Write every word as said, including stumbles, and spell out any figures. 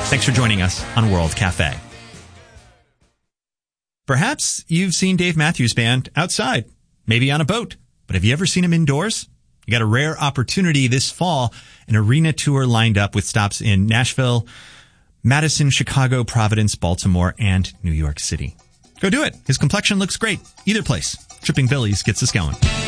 Thanks for joining us on World Cafe. Perhaps you've seen Dave Matthews Band outside, maybe on a boat, but have you ever seen him indoors? You got a rare opportunity this fall, an arena tour lined up with stops in Nashville, Madison, Chicago, Providence, Baltimore, and New York City. Go do it. His complexion looks great. Either place. Tripping Billy's gets us going.